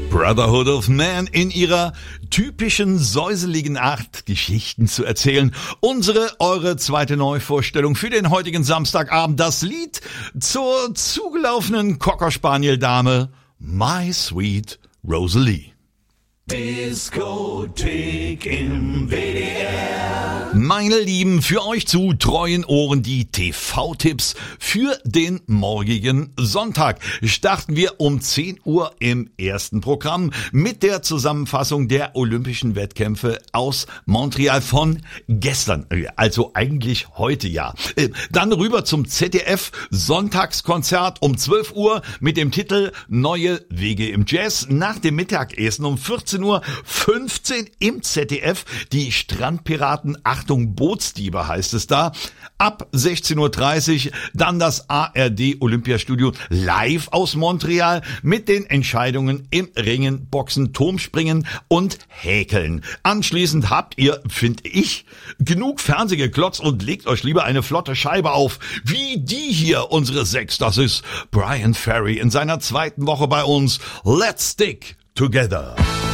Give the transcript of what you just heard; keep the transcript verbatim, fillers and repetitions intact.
Brotherhood of Man in ihrer typischen säuseligen Art, Geschichten zu erzählen. Unsere, eure zweite Neuvorstellung für den heutigen Samstagabend. Das Lied zur zugelaufenen Cocker Spaniel Dame My Sweet Rosalie. Diskothek im W D R. Meine Lieben, für euch zu treuen Ohren die T V-Tipps für den morgigen Sonntag. Starten wir um zehn Uhr im ersten Programm mit der Zusammenfassung der Olympischen Wettkämpfe aus Montreal von gestern, also eigentlich heute ja. Dann rüber zum Z D F Sonntagskonzert um zwölf Uhr mit dem Titel Neue Wege im Jazz. Nach dem Mittagessen um vierzehn Uhr fünfzehn im Z D F die Strandpiraten, Achtung Bootsdiebe heißt es da. Ab sechzehn Uhr dreißig dann das A R D Olympiastudio live aus Montreal mit den Entscheidungen im Ringen, Boxen, Turmspringen und Häkeln. Anschließend habt ihr, finde ich, genug Fernsehgeklotz und legt euch lieber eine flotte Scheibe auf, wie die hier, unsere sechs. Das ist Brian Ferry in seiner zweiten Woche bei uns. Let's stick together.